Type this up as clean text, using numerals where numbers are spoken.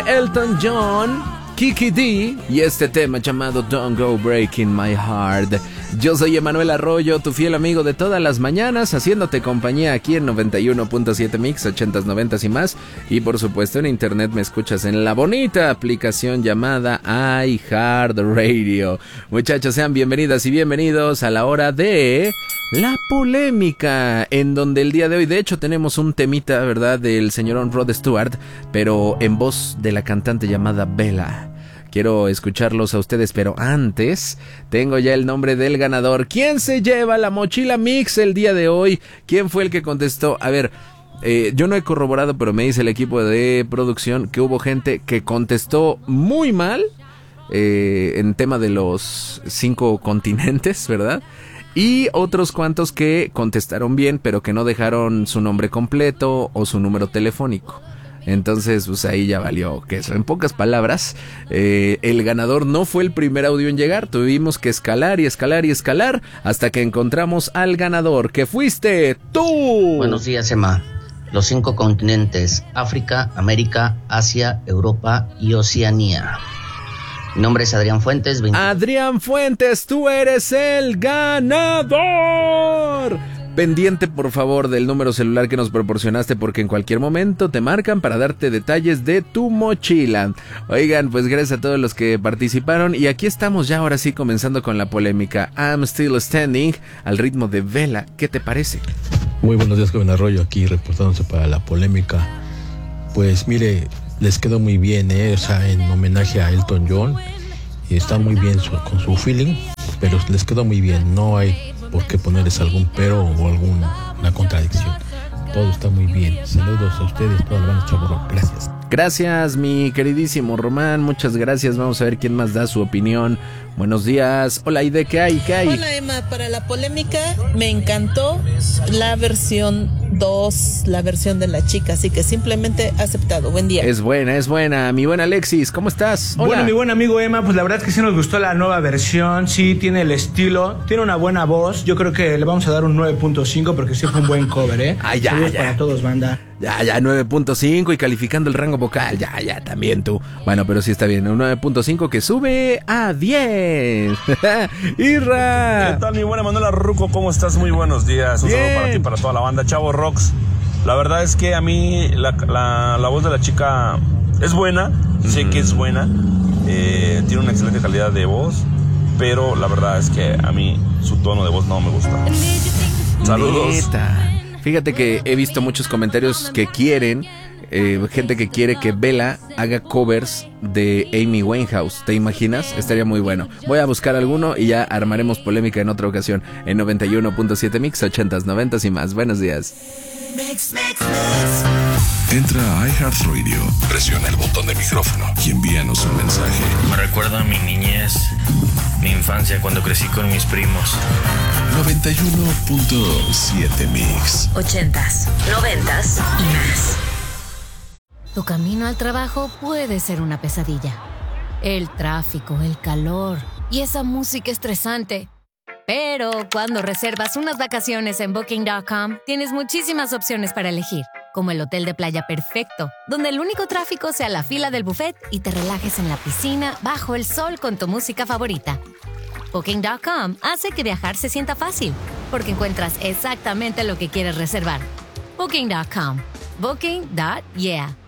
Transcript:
Elton John, Kiki D y este tema llamado Don't Go Breaking My Heart. Yo soy Emanuel Arroyo, tu fiel amigo de todas las mañanas, haciéndote compañía aquí en 91.7 Mix, 80s, 90s y más. Y por supuesto en internet me escuchas en la bonita aplicación llamada iHeartRadio. Muchachos, sean bienvenidas y bienvenidos a la hora de la polémica, en donde el día de hoy de hecho tenemos un temita, ¿verdad?, del señorón Rod Stewart, pero en voz de la cantante llamada Bella. Quiero escucharlos a ustedes, pero antes tengo ya el nombre del ganador. ¿Quién se lleva la mochila Mix el día de hoy? ¿Quién fue el que contestó? A ver, yo no he corroborado, pero me dice el equipo de producción que hubo gente que contestó muy mal en tema de los 5 continentes, ¿verdad? Y otros cuantos que contestaron bien, pero que no dejaron su nombre completo o su número telefónico. Entonces, pues ahí ya valió queso. En pocas palabras, el ganador no fue el primer audio en llegar. Tuvimos que escalar y escalar y escalar hasta que encontramos al ganador, que fuiste tú. Buenos días, Emma. Los 5 continentes: África, América, Asia, Europa y Oceanía. Mi nombre es Adrián Fuentes. Adrián Fuentes, tú eres el ganador. Pendiente, por favor, del número celular que nos proporcionaste, porque en cualquier momento te marcan para darte detalles de tu mochila. Oigan, pues gracias a todos los que participaron. Y aquí estamos ya ahora sí comenzando con la polémica. I'm Still Standing, al ritmo de Vela. ¿Qué te parece? Muy buenos días, joven Arroyo, aquí reportándose para la polémica. Pues mire, les quedó muy bien, o sea, en homenaje a Elton John. Y está muy bien con su feeling, pero les quedó muy bien. No hay por qué ponerles algún pero o alguna contradicción. Todo está muy bien. Saludos a ustedes, toda la banda Chaborro. Gracias. Gracias, mi queridísimo Román. Muchas gracias. Vamos a ver quién más da su opinión. Buenos días. Hola, Aide, ¿qué hay? ¿Qué hay? Hola, Emma. Para la polémica me encantó la versión 2, la versión de la chica, así que simplemente aceptado. Buen día. Es buena. Mi buen Alexis, ¿cómo estás? Hola. Bueno, mi buen amigo Emma, pues la verdad es que sí nos gustó la nueva versión. Sí, tiene el estilo, tiene una buena voz. Yo creo que le vamos a dar un 9.5 porque sí fue un buen cover, ¿eh? Ay, ya. Para todos, banda. Ya, 9.5 y calificando el rango vocal. Ya, también tú. Bueno, pero sí está bien. Un 9.5 que sube a 10. ¡Irra! ¿Qué tal, mi buena Manuela Ruco? ¿Cómo estás? Muy buenos días. Un saludo para ti y para toda la banda Chavo Rocks. La verdad es que a mí la voz de la chica es buena. Sé que es buena. Tiene una excelente calidad de voz. Pero la verdad es que a mí su tono de voz no me gusta. Saludos. Neta. Fíjate que he visto muchos comentarios que quieren, gente que quiere que Bella haga covers de Amy Winehouse. ¿Te imaginas? Estaría muy bueno. Voy a buscar alguno y ya armaremos polémica en otra ocasión. En 91.7 Mix, 80s, 90s y más. Buenos días. Entra a iHeartRadio, presiona el botón de micrófono y envíanos un mensaje. Me recuerda a mi niñez, mi infancia cuando crecí con mis primos. 91.7 Mix. 80s, 90s y más. Tu camino al trabajo puede ser una pesadilla. El tráfico, el calor y esa música estresante. Pero cuando reservas unas vacaciones en Booking.com, tienes muchísimas opciones para elegir, como el hotel de playa perfecto, donde el único tráfico sea la fila del buffet y te relajes en la piscina bajo el sol con tu música favorita. Booking.com hace que viajar se sienta fácil, porque encuentras exactamente lo que quieres reservar. Booking.com. Booking.yeah.